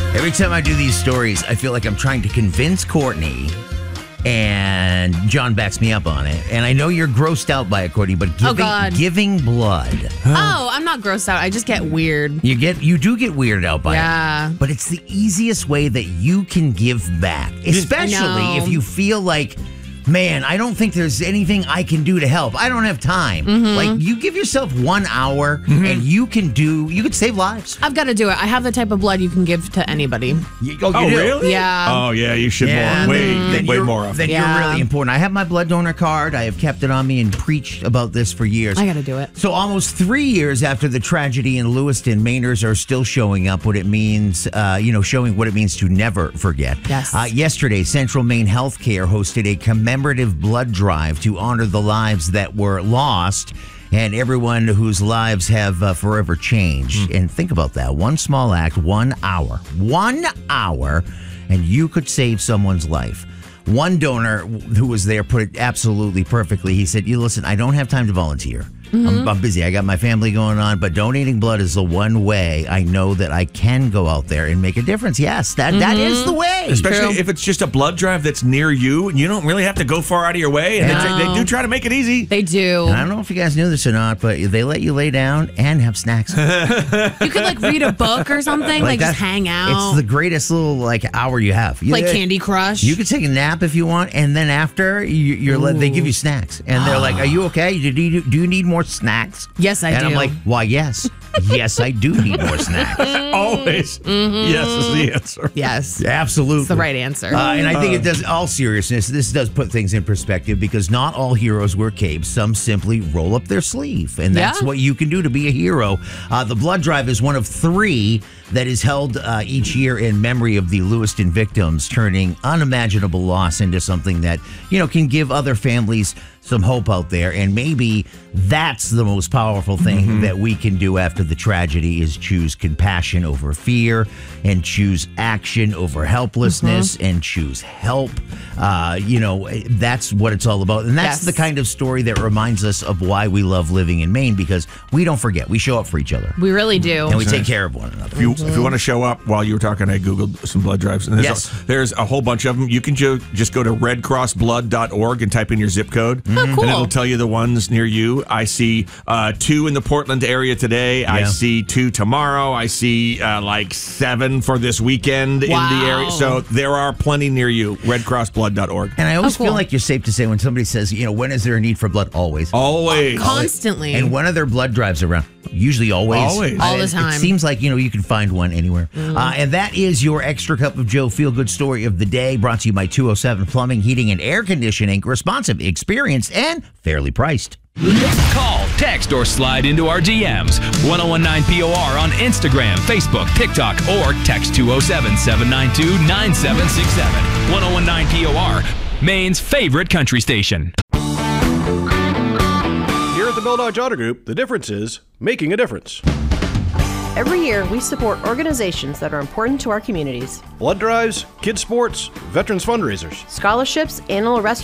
Every time I do these stories, I feel like I'm trying to convince Courtney, and John backs me up on it. And I know you're grossed out by it, Courtney, but giving blood. Oh, I'm not grossed out. I just get weird. You do get weirded out by Yeah. it. But it's the easiest way that you can give back, especially if you feel like, man, I don't think there's anything I can do to help. I don't have time. Like, you give yourself 1 hour and you could save lives. I've got to do it. I have the type of blood you can give to anybody. You Oh, do? really? Yeah. Oh, yeah, you should way more often. Then you're really important. I have my blood donor card. I have kept it on me and preached about this for years. I got to do it. So almost 3 years after the tragedy in Lewiston, Mainers are still showing up what it means, showing what it means to never forget. Yes. Yesterday, Central Maine Healthcare hosted a commemorative blood drive to honor the lives that were lost and everyone whose lives have forever changed. And think about that. One small act, 1 hour. 1 hour, and you could save someone's life. One donor who was there put it absolutely perfectly. He said, listen, I don't have time to volunteer. I'm busy. I got my family going on, but donating blood is the one way I know that I can go out there and make a difference. Yes, that is the way. Especially if it's just a blood drive that's near you, and you don't really have to go far out of your way. And they do try to make it easy. They do. And I don't know if you guys knew this or not, but they let you lay down and have snacks. You could read a book or something, just hang out. It's the greatest little hour you have. Candy Crush. You could take a nap if you want, and then after they give you snacks, and they're like, "Are you okay? Do you need more snacks?" Yes, I do. And I'm like, "Why, yes, yes, I do need more snacks." Always, yes is the answer. Yes, absolutely, it's the right answer. And I think it does. All seriousness, this does put things in perspective because not all heroes wear capes. Some simply roll up their sleeve, and that's what you can do to be a hero. The blood drive is one of 3 that is held each year in memory of the Lewiston victims, turning unimaginable loss into something that can give other families some hope out there. And maybe that's the most powerful thing that we can do after the tragedy is choose compassion over fear and choose action over helplessness and choose help. That's what it's all about. And that's the kind of story that reminds us of why we love living in Maine, because we don't forget. We show up for each other. We really do. And we take care of one another. If you want to show up, while you were talking, I Googled some blood drives. And there's a whole bunch of them. You can just go to redcrossblood.org and type in your zip code. Oh, cool. And it'll tell you the ones near you. I see 2 in the Portland area today. Yeah. I see 2 tomorrow. I see 7 for this weekend in the area. So there are plenty near you. redcrossblood.org. And I always feel like you're safe to say when somebody says, when is there a need for blood? Always. Always. Constantly. And when are there blood drives around? Usually always. Always. All the time. It seems like, you can find one anywhere. And that is your Extra Cup of Joe feel-good story of the day, brought to you by 207 Plumbing, Heating, and Air Conditioning. Responsive, experienced, and fairly priced. Call, text, or slide into our DMs. 1019 POR on Instagram, Facebook, TikTok, or text 207-792-9767. 1019 POR, Maine's favorite country station. Here at the Bell Dodge Auto Group, the difference is making a difference. Every year, we support organizations that are important to our communities. Blood drives, kids sports, veterans fundraisers. Scholarships, animal rescue